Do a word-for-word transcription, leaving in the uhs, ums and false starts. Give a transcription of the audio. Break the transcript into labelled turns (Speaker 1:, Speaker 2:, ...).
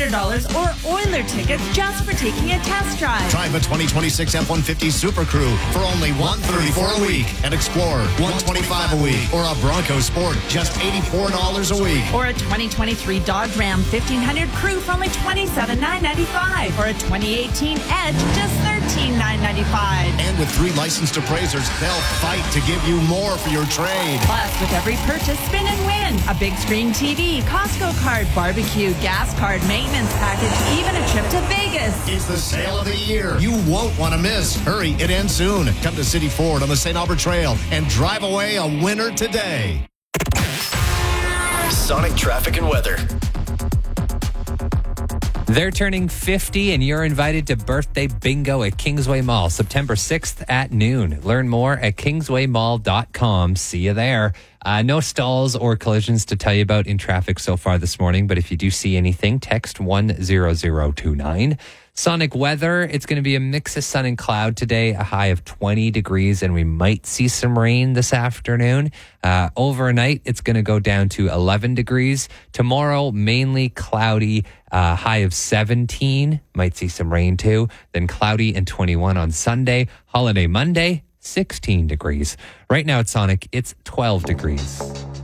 Speaker 1: hundred dollars or Oiler tickets just for taking a test drive.
Speaker 2: Drive a twenty twenty-six F one fifty Super Crew for only one hundred thirty-four dollars a week. And Explorer, one hundred twenty-five dollars a week. Or a Bronco Sport, just eighty-four dollars a week.
Speaker 1: Or a twenty twenty-three Dodge Ram fifteen hundred Crew for only twenty-seven thousand nine hundred ninety-five dollars. Or a twenty eighteen Edge, just thirteen thousand nine hundred ninety-five dollars.
Speaker 2: And with three licensed appraisers, they'll fight to give you more for your trade.
Speaker 1: Plus, with every purchase, spin and win. A big screen T V, Costco card, barbecue, gas card, maintenance package, even a trip to Vegas.
Speaker 2: It's the sale of the year. You won't want to miss. Hurry, it ends soon. Come to City Ford on the Saint Albert Trail and drive away a winner today.
Speaker 3: Sonic traffic and weather.
Speaker 4: They're turning fifty and you're invited to birthday bingo at Kingsway Mall, September sixth at noon. Learn more at kingsway mall dot com. See you there. Uh, no stalls or collisions to tell you about in traffic so far this morning, but if you do see anything, text one zero zero two nine. Sonic weather, it's going to be a mix of sun and cloud today, a high of twenty degrees, and we might see some rain this afternoon. Uh, overnight, it's going to go down to eleven degrees. Tomorrow, mainly cloudy, uh, high of seventeen. Might see some rain too. Then cloudy and twenty-one on Sunday. Holiday Monday, sixteen degrees. Right now at Sonic, it's twelve degrees.